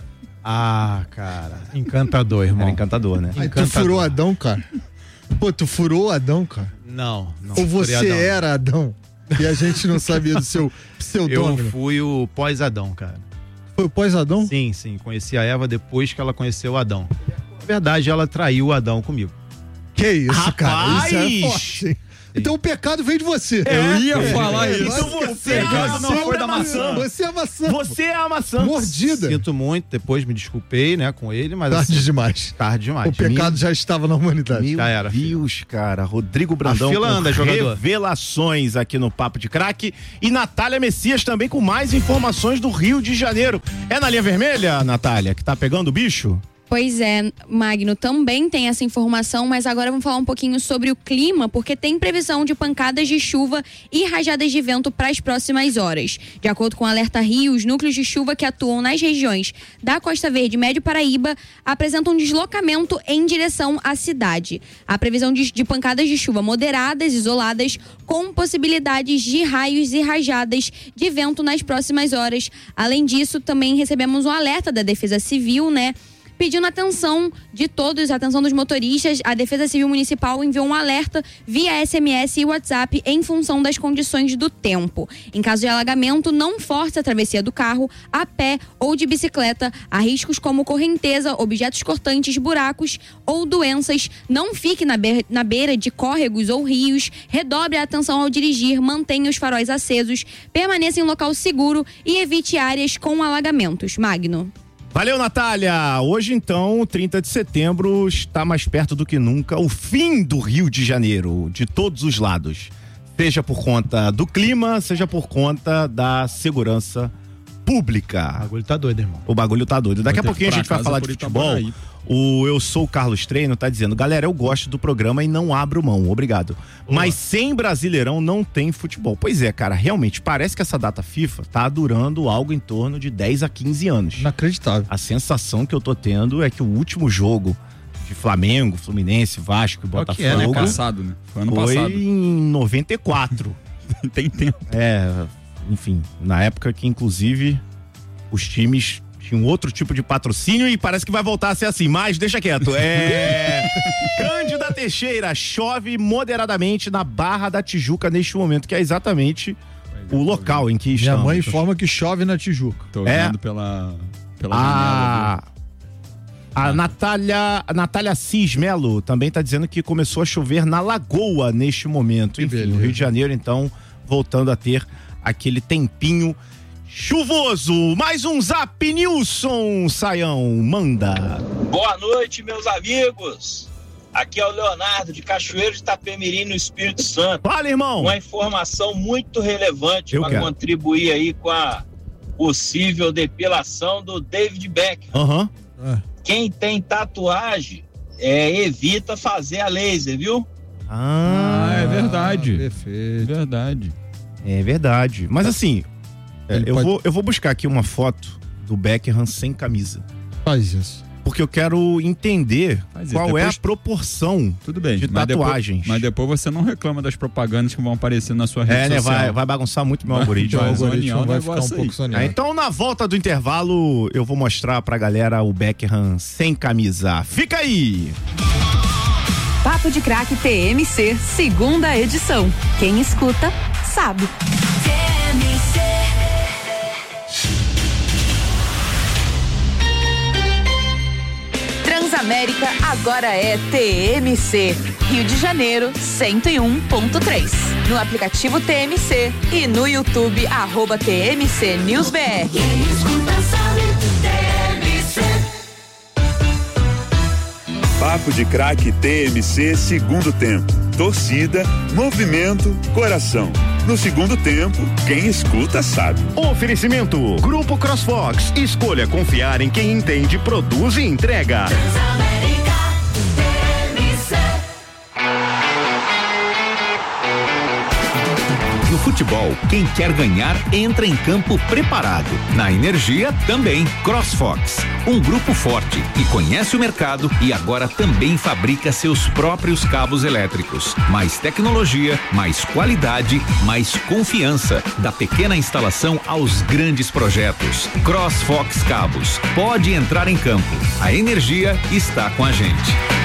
Ah, cara. Encantador, irmão. Era encantador, né? Aí tu furou Adão, cara? Pô, tu furou Adão, cara? Não, não. Ou você furei Adão. era Adão? E a gente não sabia do seu Eu pseudônimo. fui o pós-Adão, cara. Foi o pós-Adão? Sim, sim. Conheci a Eva depois que ela conheceu o Adão. Na verdade, ela traiu o Adão comigo. Que isso, cara? Isso é Rapaz! forte, hein? Então o pecado veio de você. Eu ia falar isso. Então você é a não foi da maçã. Você é a maçã. Você é a maçã. Mordida. Sinto muito, depois me desculpei, né, com ele, mas Tarde assim, demais. tarde demais. O pecado já estava na humanidade. Meu Já era, Deus, cara. Rodrigo Brandão A fila com anda, jogador. revelações aqui no Papo de Craque. E Natália Messias também com mais informações do Rio de Janeiro. É na linha vermelha, Natália, que tá pegando o bicho? Pois é, Magno, também tem essa informação, mas agora vamos falar um pouquinho sobre o clima, porque tem previsão de pancadas de chuva e rajadas de vento para as próximas horas. De acordo com o Alerta Rio, os núcleos de chuva que atuam nas regiões da Costa Verde e Médio Paraíba apresentam deslocamento em direção à cidade. A previsão de, de pancadas de chuva moderadas, isoladas, com possibilidades de raios e rajadas de vento nas próximas horas. Além disso, também recebemos um alerta da Defesa Civil, né? Pedindo atenção de todos, atenção dos motoristas. A Defesa Civil Municipal enviou um alerta via S M S e WhatsApp em função das condições do tempo. Em caso de alagamento, não force a travessia do carro, a pé ou de bicicleta. Há riscos como correnteza, objetos cortantes, buracos ou doenças. Não fique na beira, na beira de córregos ou rios. Redobre a atenção ao dirigir, mantenha os faróis acesos, permaneça em local seguro e evite áreas com alagamentos. Magno. Valeu, Natália! Hoje, então, trinta de setembro, está mais perto do que nunca o fim do Rio de Janeiro, de todos os lados. Seja por conta do clima, seja por conta da segurança pública. O bagulho tá doido, irmão. O bagulho tá doido. Daqui a pouquinho a gente vai falar de futebol. O Eu Sou o Carlos Treino tá dizendo, galera, eu gosto do programa e não abro mão, obrigado. Mas sem Brasileirão não tem futebol. Pois é, cara, realmente parece que essa data FIFA tá durando algo em torno de dez a quinze anos. Inacreditável. A sensação que eu tô tendo é que o último jogo de Flamengo, Fluminense, Vasco e Botafogo que é, né? Passado, né? Foi ano foi passado. em noventa e quatro. Tem tempo. É, enfim, na época que inclusive os times tinham outro tipo de patrocínio e parece que vai voltar a ser assim, mas deixa quieto. É. Cândida Teixeira, chove moderadamente na Barra da Tijuca neste momento, que é exatamente o local em que Minha estamos. mãe informa que chove na Tijuca. Tô É. vendo pela, pela A, janela. a Natália, a Natália Cis Melo também está dizendo que começou a chover na Lagoa neste momento. Enfim, o Rio de Janeiro, então, voltando a ter aquele tempinho chuvoso. Mais um Zap Nilson, Saião, manda. Boa noite, meus amigos. Aqui é o Leonardo de Cachoeiro de Itapemirim, no Espírito Santo. Fala, irmão. Uma informação muito relevante Eu para quero. contribuir aí com a possível depilação do David Beckham. Aham. Quem tem tatuagem é, evita fazer a laser, viu? Ah, é verdade. Perfeito. Verdade. É verdade. Mas assim, é, Ele eu, pode- vou, eu vou buscar aqui uma foto do Beckham sem camisa. Faz isso. Porque eu quero entender Faz isso. qual é Depois- a proporção Tudo bem. de mas depois- tatuagens. Mas depois você não reclama das propagandas que vão aparecer na sua rede É, né? social. Vai, vai bagunçar muito meu Vai- algoritmo. vai Vai zonear algoritmo o vai ficar um negócio pouco aí. zoneado. É, então, na volta do intervalo, eu vou mostrar pra galera o Beckham sem camisa. Fica aí! Papo de Craque T M C, segunda edição. Quem escuta, sabe. Transamérica agora é T M C. Rio de Janeiro, cento e um ponto três. No aplicativo T M C e no YouTube, arroba T M C News B R. Quem escuta sabe, T M C. Papo de Craque T M C segundo tempo. Torcida, movimento, coração. No segundo tempo, quem escuta sabe. Oferecimento Grupo CrossFox. Escolha confiar em quem entende, produz e entrega. Transamérica, T M C. No futebol, quem quer ganhar entra em campo preparado. Na energia, também. CrossFox, um grupo forte que conhece o mercado e agora também fabrica seus próprios cabos elétricos. Mais tecnologia, mais qualidade, mais confiança. Da pequena instalação aos grandes projetos. CrossFox Cabos. Pode entrar em campo. A energia está com a gente.